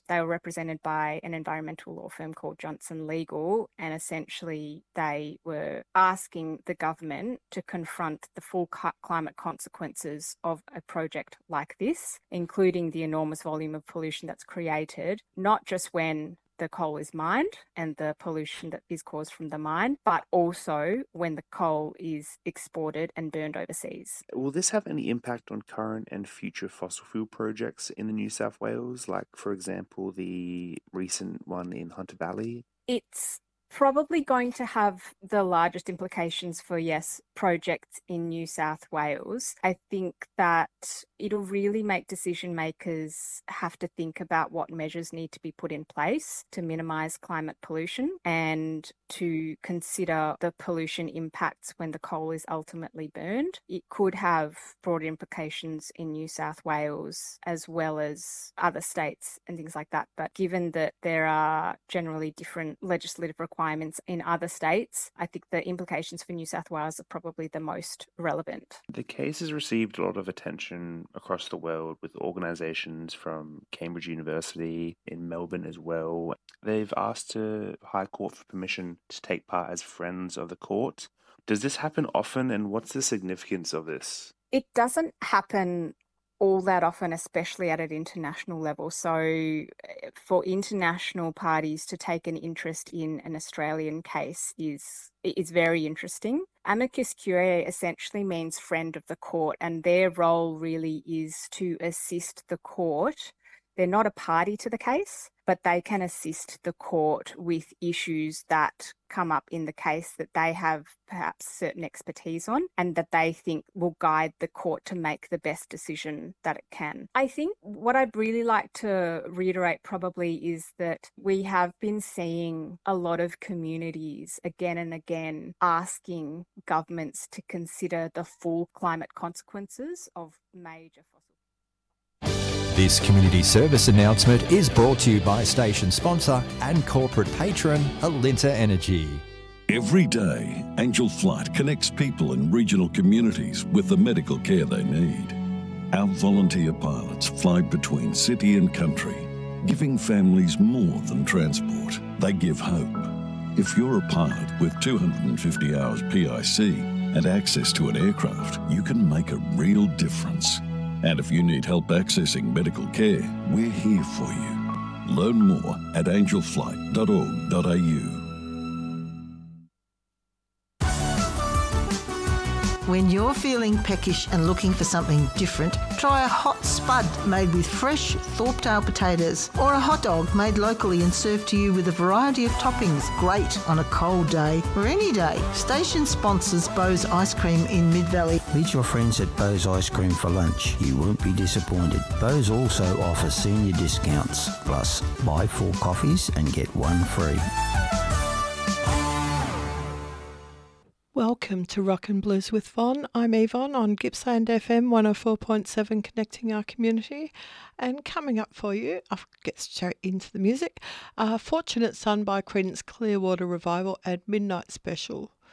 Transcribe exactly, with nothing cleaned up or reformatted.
they were represented by an environmental law firm called Johnson Legal, and essentially they were asking the government to confront the full climate consequences of a project like this, including the enormous volume of pollution that's created, not just when the coal is mined and the pollution that is caused from the mine, but also when the coal is exported and burned overseas. Will this have any impact on current and future fossil fuel projects in the New South Wales, like, for example, the recent one in Hunter Valley? It's probably going to have the largest implications for, yes, projects in New South Wales. I think that it'll really make decision makers have to think about what measures need to be put in place to minimise climate pollution and to consider the pollution impacts when the coal is ultimately burned. It could have broader implications in New South Wales as well as other states and things like that. But given that there are generally different legislative requirements in other states, I think the implications for New South Wales are probably the most relevant. The case has received a lot of attention across the world with organisations from Cambridge University in Melbourne as well. They've asked the High Court for permission to take part as friends of the court. Does this happen often, and what's the significance of this? It doesn't happen all that often, especially at an international level. So for international parties to take an interest in an Australian case is is very interesting. Amicus curiae essentially means friend of the court, and their role really is to assist the court. They're not a party to the case, but they can assist the court with issues that come up in the case that they have perhaps certain expertise on and that they think will guide the court to make the best decision that it can. I think what I'd really like to reiterate probably is that we have been seeing a lot of communities again and again asking governments to consider the full climate consequences of major fossil. This community service announcement is brought to you by station sponsor and corporate patron Alinta Energy. Every day, Angel Flight connects people in regional communities with the medical care they need. Our volunteer pilots fly between city and country, giving families more than transport. They give hope. If you're a pilot with two hundred fifty hours P I C and access to an aircraft, you can make a real difference. And if you need help accessing medical care, we're here for you. Learn more at angel flight dot org dot a u. When you're feeling peckish and looking for something different, try a hot spud made with fresh Thorpedale potatoes or a hot dog made locally and served to you with a variety of toppings. Great on a cold day or any day. Station sponsors Bo's Ice Cream in Mid-Valley. Meet your friends at Bo's Ice Cream for lunch. You won't be disappointed. Bo's also offers senior discounts. Plus, buy four coffees and get one free. Welcome to Rock and Blues with Von. I'm Yvonne on Gippsland F M one oh four point seven, connecting our community. And coming up for you, I'll get straight into the music, uh, Fortunate Son by Creedence Clearwater Revival and Midnight Special